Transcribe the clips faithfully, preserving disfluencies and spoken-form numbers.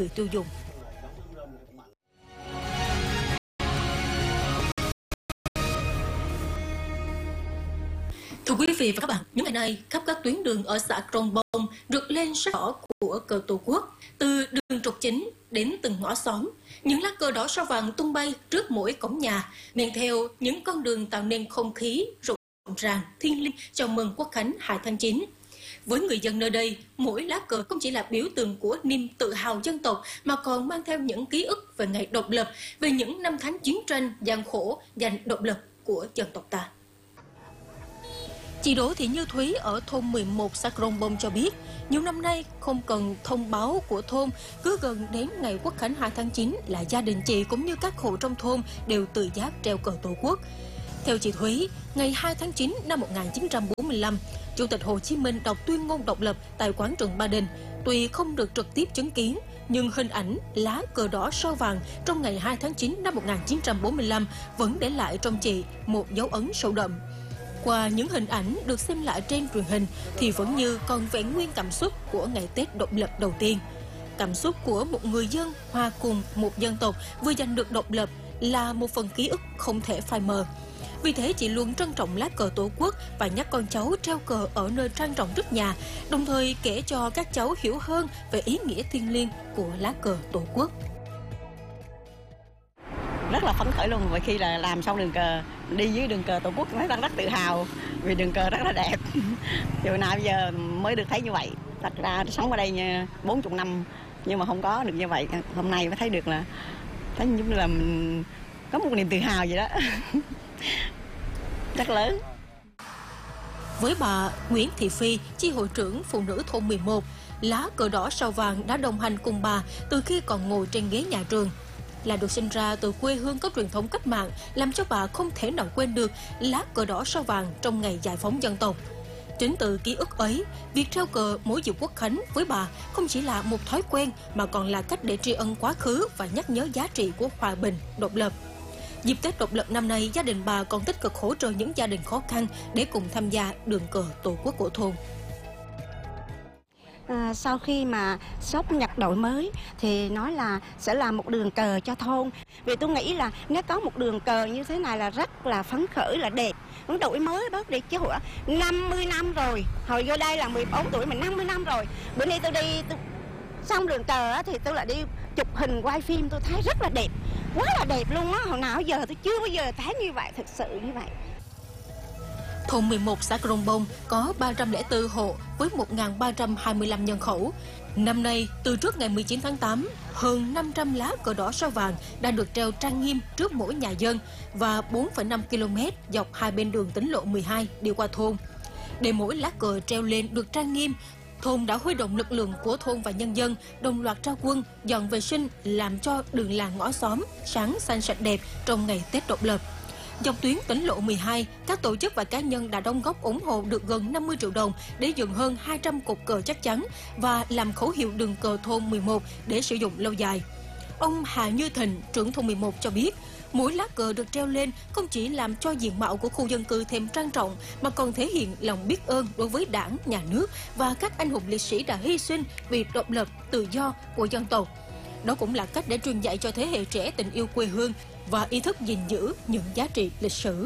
người tiêu dùng. Thưa quý vị và các bạn, những ngày này, khắp các tuyến đường ở xã Krông Bông được lên sắc đỏ của cờ Tổ quốc. Từ đường trục chính đến từng ngõ xóm, những lá cờ đỏ sao vàng tung bay trước mỗi cổng nhà, men theo những con đường tạo nên không khí rộn ràng, thiêng liêng chào mừng Quốc khánh hai tháng chín. Với người dân nơi đây, mỗi lá cờ không chỉ là biểu tượng của niềm tự hào dân tộc mà còn mang theo những ký ức về ngày độc lập, về những năm tháng chiến tranh gian khổ giành độc lập của dân tộc ta. Chị Đỗ Thị Như Thúy ở thôn mười một xã Krông Bông cho biết, nhiều năm nay không cần thông báo của thôn, cứ gần đến ngày Quốc khánh hai tháng chín là gia đình chị cũng như các hộ trong thôn đều tự giác treo cờ Tổ quốc. Theo chị Thúy, ngày hai tháng chín năm một nghìn chín trăm bốn mươi lăm, Chủ tịch Hồ Chí Minh đọc tuyên ngôn độc lập tại quảng trường Ba Đình. Tuy không được trực tiếp chứng kiến, nhưng hình ảnh lá cờ đỏ sao vàng trong ngày hai tháng chín năm một nghìn chín trăm bốn mươi lăm vẫn để lại trong chị một dấu ấn sâu đậm. Qua những hình ảnh được xem lại trên truyền hình thì vẫn như còn vẹn nguyên cảm xúc của ngày Tết độc lập đầu tiên. Cảm xúc của một người dân hòa cùng một dân tộc vừa giành được độc lập là một phần ký ức không thể phai mờ. Vì thế chị luôn trân trọng lá cờ Tổ quốc và nhắc con cháu treo cờ ở nơi trang trọng trước nhà, đồng thời kể cho các cháu hiểu hơn về ý nghĩa thiêng liêng của lá cờ Tổ quốc. Rất là phấn khởi luôn, bởi khi là làm xong đường cờ, đi dưới đường cờ Tổ quốc, nói rất rất tự hào vì đường cờ rất là đẹp. Từ nào bây giờ mới được thấy như vậy. Thật ra sống ở đây bốn mươi năm nhưng mà không có được như vậy. Hôm nay mới thấy được là thấy giống như là mình có một niềm tự hào vậy đó. Rất lớn. Với bà Nguyễn Thị Phi, chi hội trưởng phụ nữ thôn mười một, lá cờ đỏ sao vàng đã đồng hành cùng bà từ khi còn ngồi trên ghế nhà trường. Là được sinh ra từ quê hương có truyền thống cách mạng, làm cho bà không thể nào quên được lá cờ đỏ sao vàng trong ngày giải phóng dân tộc. Chính từ ký ức ấy, việc treo cờ mỗi dịp Quốc khánh với bà không chỉ là một thói quen mà còn là cách để tri ân quá khứ và nhắc nhớ giá trị của hòa bình, độc lập. Dịp Tết độc lập năm nay, gia đình bà còn tích cực hỗ trợ những gia đình khó khăn để cùng tham gia đường cờ Tổ quốc của thôn. À, sau khi mà sáp nhập đổi mới thì nói là sẽ làm một đường cờ cho thôn. Vì tôi nghĩ là nếu có một đường cờ như thế này là rất là phấn khởi, là đẹp. Nó đổi mới bớt đi chứ hả? năm mươi năm rồi, hồi vô đây là mười bốn tuổi, mình năm mươi năm rồi. Bữa nay tôi đi, tôi... xong đường cờ thì tôi lại đi chụp hình, quay phim, tôi thấy rất là đẹp. Quá là đẹp luôn á, hồi nào giờ tôi chưa bao giờ thấy như vậy, thực sự như vậy. Thôn mười một xã Krông Bông có ba trăm lẻ bốn hộ với một nghìn ba trăm hai mươi lăm nhân khẩu. Năm nay, từ trước ngày mười chín tháng tám, hơn năm trăm lá cờ đỏ sao vàng đã được treo trang nghiêm trước mỗi nhà dân và bốn phẩy năm ki lô mét dọc hai bên đường tỉnh lộ mười hai đi qua thôn. Để mỗi lá cờ treo lên được trang nghiêm, thôn đã huy động lực lượng của thôn và nhân dân đồng loạt ra quân dọn vệ sinh, làm cho đường làng ngõ xóm sáng xanh sạch đẹp trong ngày Tết độc lập. Dọc tuyến tỉnh lộ mười hai, các tổ chức và cá nhân đã đóng góp ủng hộ được gần năm mươi triệu đồng để dựng hơn hai trăm cột cờ chắc chắn và làm khẩu hiệu đường cờ thôn mười một để sử dụng lâu dài. Ông Hà Như Thịnh, trưởng thôn mười một cho biết, mỗi lá cờ được treo lên không chỉ làm cho diện mạo của khu dân cư thêm trang trọng mà còn thể hiện lòng biết ơn đối với Đảng, Nhà nước và các anh hùng liệt sĩ đã hy sinh vì độc lập, tự do của dân tộc. Đó cũng là cách để truyền dạy cho thế hệ trẻ tình yêu quê hương và ý thức gìn giữ những giá trị lịch sử.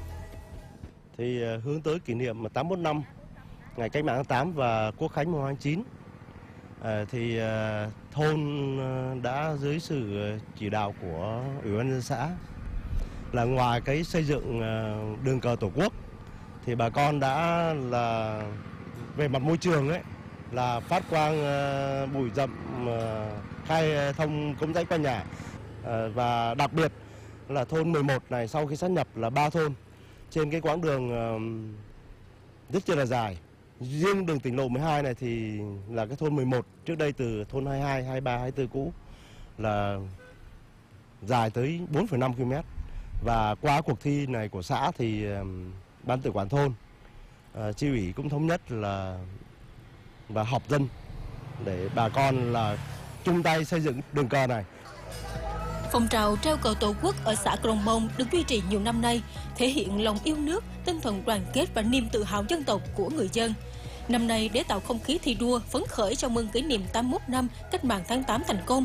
Thì hướng tới kỷ niệm tám mươi mốt năm ngày Cách mạng tháng tám và Quốc khánh mùng hai tháng chín, à, thì à, thôn đã dưới sự chỉ đạo của Ủy ban nhân dân xã là ngoài cái xây dựng đường cờ Tổ quốc thì bà con đã là về mặt môi trường ấy là phát quang uh, bụi rậm, uh, khai thông cống rãnh quanh nhà, uh, và đặc biệt là thôn mười một này sau khi sát nhập là ba thôn trên cái quãng đường uh, rất là dài. Riêng đường tỉnh lộ mười hai này thì là cái thôn mười một, trước đây từ thôn hai mươi hai, hai mươi ba, hai mươi tư cũ là dài tới bốn phẩy năm ki lô mét. Và qua cuộc thi này của xã thì uh, ban tự quản thôn, uh, chi ủy cũng thống nhất là và họp dân để bà con là chung tay xây dựng đường cờ này. Phong trào treo cờ Tổ quốc ở xã Krông Bông được duy trì nhiều năm nay, thể hiện lòng yêu nước, tinh thần đoàn kết và niềm tự hào dân tộc của người dân. Năm nay, để tạo không khí thi đua, phấn khởi chào mừng kỷ niệm tám mươi mốt năm Cách mạng tháng tám thành công,